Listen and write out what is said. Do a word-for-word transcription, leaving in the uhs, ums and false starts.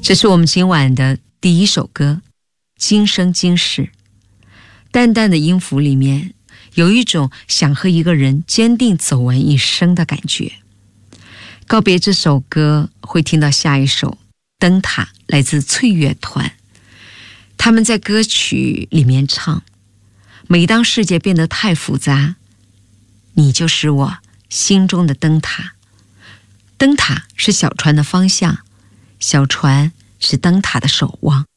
这是我们今晚的第一首歌，今生今世。淡淡的音符里面有一种想和一个人坚定走完一生的感觉。告别这首歌，会听到下一首《灯塔》，来自翠乐团。他们在歌曲里面唱：每当世界变得太复杂，你就是我心中的灯塔。灯塔是小船的方向，小船是灯塔的守望。